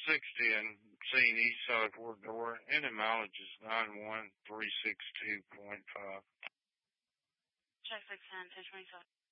60 and seeing east side Fort Door, and the mileage is 91362.5. Check 610, 1027.